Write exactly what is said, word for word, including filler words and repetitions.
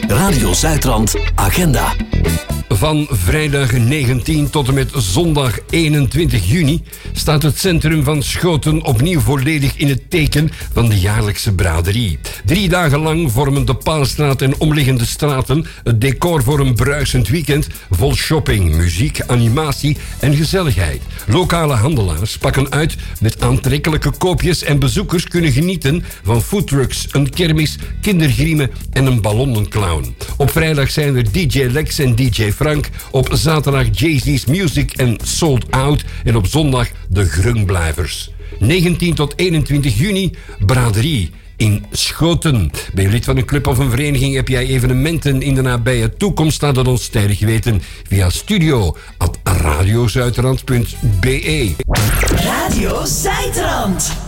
Radio Zuidrand Agenda. Van vrijdag negentien tot en met zondag eenentwintig juni staat het centrum van Schoten opnieuw volledig in het teken van de jaarlijkse braderie. Drie dagen lang vormen de Paalstraat en omliggende straten het decor voor een bruisend weekend vol shopping, muziek, animatie en gezelligheid. Lokale handelaars pakken uit met aantrekkelijke koopjes en bezoekers kunnen genieten van foodtrucks, een kermis, kindergriemen en een ballonnenclown. Op vrijdag zijn er D J Lex en D J Frank, op zaterdag Jay-Z's Music en Sold Out en op zondag de Grungblijvers. negentien tot eenentwintig juni, braderie in Schoten. Ben je lid van een club of een vereniging? Heb jij evenementen in de nabije toekomst? Laat het ons tijdig weten via studio at radiozuidrand punt be. Radio Zuidrand.